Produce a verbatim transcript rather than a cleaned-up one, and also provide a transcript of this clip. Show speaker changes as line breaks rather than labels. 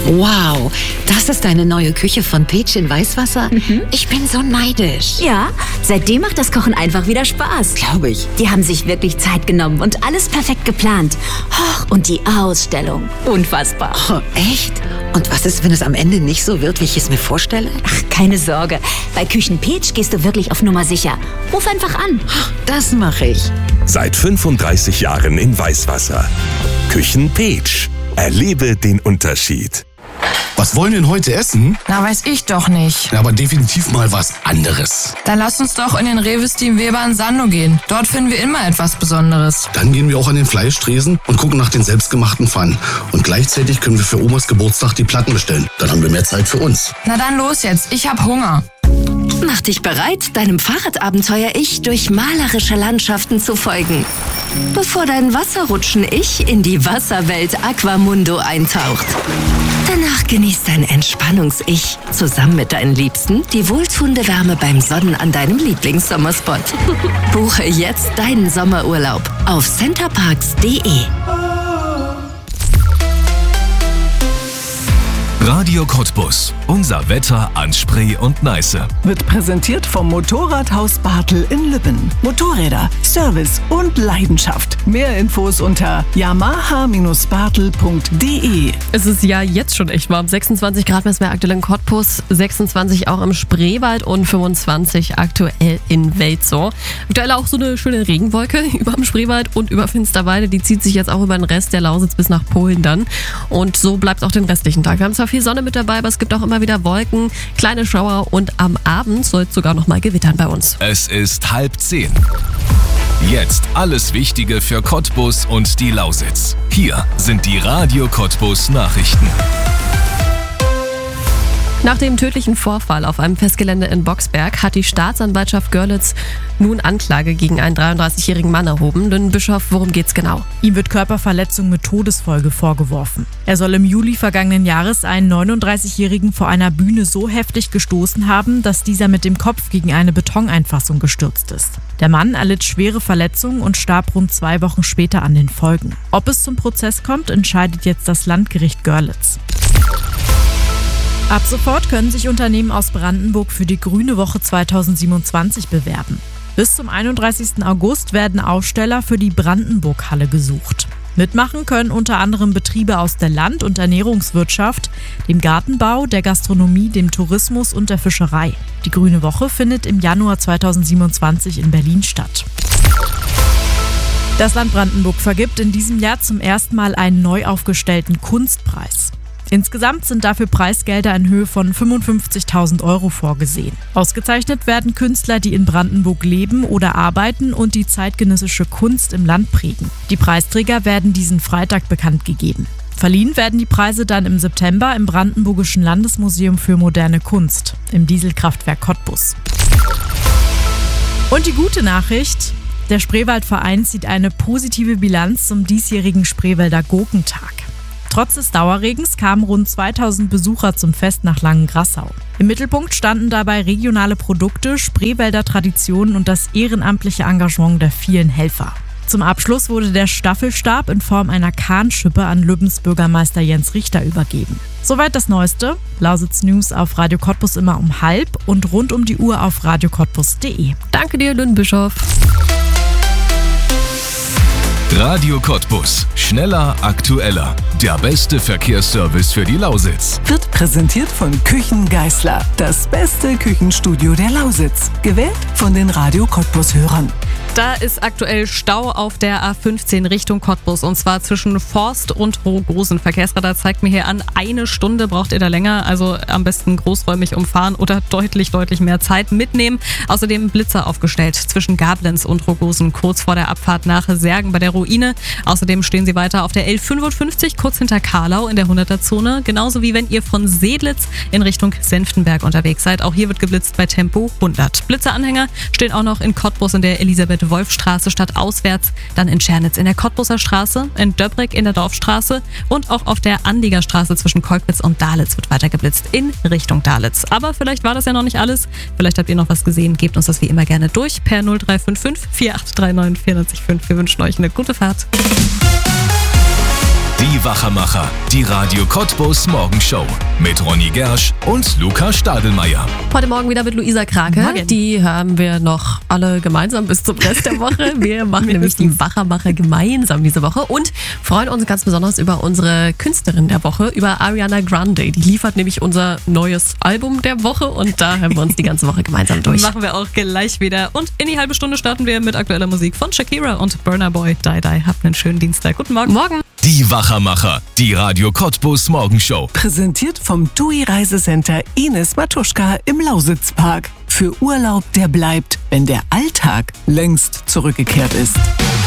Wow, das ist deine neue Küche von Peach in Weißwasser? Mhm. Ich bin so neidisch.
Ja, seitdem macht das Kochen einfach wieder Spaß.
Glaube ich.
Die haben sich wirklich Zeit genommen und alles perfekt geplant. Oh, und die Ausstellung. Unfassbar.
Oh, echt? Und was ist, wenn es am Ende nicht so wird, wie ich es mir vorstelle?
Ach, keine Sorge. Bei Küchen Peach gehst du wirklich auf Nummer sicher. Ruf einfach an.
Das mache ich.
Seit fünfunddreißig Jahren in Weißwasser. Küchen Peach. Erlebe den Unterschied.
Was wollen wir denn heute essen?
Na, weiß ich doch nicht.
Ja, aber definitiv mal was anderes.
Dann lass uns doch in den Rewe Steam Weber in Sando gehen. Dort finden wir immer etwas Besonderes.
Dann gehen wir auch an den Fleischtresen und gucken nach den selbstgemachten Pfannen. Und gleichzeitig können wir für Omas Geburtstag die Platten bestellen. Dann haben wir mehr Zeit für uns.
Na dann los jetzt, ich hab Hunger.
Mach dich bereit, deinem Fahrradabenteuer-Ich durch malerische Landschaften zu folgen, bevor dein Wasserrutschen-Ich in die Wasserwelt Aquamundo eintaucht. Danach genießt dein Entspannungs-Ich zusammen mit deinen Liebsten die wohltuende Wärme beim Sonnen an deinem Lieblingssommerspot. Buche jetzt deinen Sommerurlaub auf centerparks punkt de.
Radio Cottbus. Unser Wetter an Spree und Neiße.
Wird präsentiert vom Motorradhaus Bartel in Lübben. Motorräder, Service und Leidenschaft. Mehr Infos unter yamaha Bindestrich bartel punkt de.
Es ist ja jetzt schon echt warm. sechsundzwanzig Grad messen wir aktuell in Cottbus, sechsundzwanzig auch im Spreewald und fünfundzwanzig aktuell in Welzow. Aktuell auch so eine schöne Regenwolke über dem Spreewald und über Finsterwalde. Die zieht sich jetzt auch über den Rest der Lausitz bis nach Polen dann. Und so bleibt es auch den restlichen Tag. Wir haben zwar viel Sonne mit dabei, aber es gibt auch immer wieder Wolken, kleine Schauer und am Abend soll es sogar noch mal gewittern bei uns.
Es ist halb zehn. Jetzt alles Wichtige für Cottbus und die Lausitz. Hier sind die Radio Cottbus Nachrichten.
Nach dem tödlichen Vorfall auf einem Festgelände in Boxberg hat die Staatsanwaltschaft Görlitz nun Anklage gegen einen dreiunddreißigjährigen Mann erhoben. Lynn Bischof, worum geht's genau?
Ihm wird Körperverletzung mit Todesfolge vorgeworfen. Er soll im Juli vergangenen Jahres einen neununddreißigjährigen vor einer Bühne so heftig gestoßen haben, dass dieser mit dem Kopf gegen eine Betoneinfassung gestürzt ist. Der Mann erlitt schwere Verletzungen und starb rund zwei Wochen später an den Folgen. Ob es zum Prozess kommt, entscheidet jetzt das Landgericht Görlitz. Ab sofort können sich Unternehmen aus Brandenburg für die Grüne Woche zweitausendsiebenundzwanzig bewerben. Bis zum einunddreißigsten August werden Aussteller für die Brandenburg-Halle gesucht. Mitmachen können unter anderem Betriebe aus der Land- und Ernährungswirtschaft, dem Gartenbau, der Gastronomie, dem Tourismus und der Fischerei. Die Grüne Woche findet im Januar zweitausendsiebenundzwanzig in Berlin statt. Das Land Brandenburg vergibt in diesem Jahr zum ersten Mal einen neu aufgestellten Kunstpreis. Insgesamt sind dafür Preisgelder in Höhe von fünfundfünfzigtausend Euro vorgesehen. Ausgezeichnet werden Künstler, die in Brandenburg leben oder arbeiten und die zeitgenössische Kunst im Land prägen. Die Preisträger werden diesen Freitag bekannt gegeben. Verliehen werden die Preise dann im September im Brandenburgischen Landesmuseum für moderne Kunst im Dieselkraftwerk Cottbus. Und die gute Nachricht: Der Spreewaldverein zieht eine positive Bilanz zum diesjährigen Spreewälder Gurkentag. Trotz des Dauerregens kamen rund zweitausend Besucher zum Fest nach Langengrassau. Im Mittelpunkt standen dabei regionale Produkte, Spreewälder Traditionen und das ehrenamtliche Engagement der vielen Helfer. Zum Abschluss wurde der Staffelstab in Form einer Kahnschippe an Lübbens Bürgermeister Jens Richter übergeben. Soweit das Neueste. Lausitz News auf Radio Cottbus immer um halb und rund um die Uhr auf radio cottbus punkt de.
Danke dir, Lynn Bischof.
Radio Cottbus. Schneller, aktueller. Der beste Verkehrsservice für die Lausitz.
Wird präsentiert von Küchen Geißler. Das beste Küchenstudio der Lausitz. Gewählt von den Radio Cottbus-Hörern.
Da ist aktuell Stau auf der A fünfzehn Richtung Cottbus und zwar zwischen Forst und Rogosen. Verkehrsradar zeigt mir hier an, eine Stunde braucht ihr da länger, also am besten großräumig umfahren oder deutlich, deutlich mehr Zeit mitnehmen. Außerdem Blitzer aufgestellt zwischen Gablenz und Rogosen, kurz vor der Abfahrt nach Särgen bei der Ruine. Außerdem stehen sie weiter auf der L fünfundfünfzig, kurz hinter Karlau in der hunderter-Zone, genauso wie wenn ihr von Sedlitz in Richtung Senftenberg unterwegs seid. Auch hier wird geblitzt bei Tempo hundert. Blitzeranhänger stehen auch noch in Cottbus in der Elisabeth-Wolf-Straße statt auswärts, dann in Tschernitz in der Cottbuser Straße, in Döbrick in der Dorfstraße und auch auf der Anlieger Straße zwischen Kolkwitz und Dahletz wird weiter geblitzt in Richtung Dahletz. Aber vielleicht war das ja noch nicht alles. Vielleicht habt ihr noch was gesehen. Gebt uns das wie immer gerne durch per null drei fünf fünf, vier acht drei neun, vier null fünf. Wir wünschen euch eine gute Fahrt.
Die Wachermacher, die Radio Cottbus Morgenshow mit Ronny Gersch und Luca Stadelmeier.
Heute Morgen wieder mit Luisa Krake.
Morgen.
Die haben wir noch alle gemeinsam bis zum Rest der Woche. Wir machen nämlich die Wachermacher gemeinsam diese Woche und freuen uns ganz besonders über unsere Künstlerin der Woche, über Ariana Grande. Die liefert nämlich unser neues Album der Woche und da hören wir uns die ganze Woche gemeinsam durch.
Machen wir auch gleich wieder. Und in die halbe Stunde starten wir mit aktueller Musik von Shakira und Burna Boy. Die Die. Habt einen schönen Dienstag. Guten Morgen.
Morgen.
Die Wachermacher, die Radio Cottbus Morgenshow.
Präsentiert vom T U I Reisecenter Ines Matuschka im Lausitzpark. Für Urlaub, der bleibt, wenn der Alltag längst zurückgekehrt ist.